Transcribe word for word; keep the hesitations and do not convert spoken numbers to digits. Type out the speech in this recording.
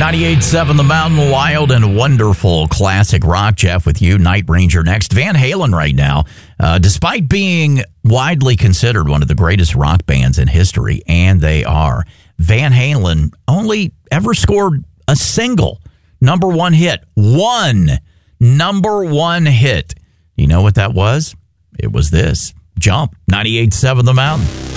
ninety-eight point seven The Mountain, wild and wonderful classic rock. Jeff with you, Night Ranger next. Van Halen right now, uh, despite being widely considered one of the greatest rock bands in history, and they are, Van Halen only ever scored a single number one hit. One number one hit. You know what that was? It was this. Jump. ninety-eight point seven The Mountain.